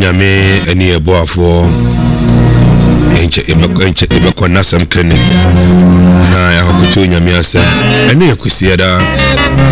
nyame ani eboafo enche ebeko nasam kene na ya hokuto nyame asa ene yakusiada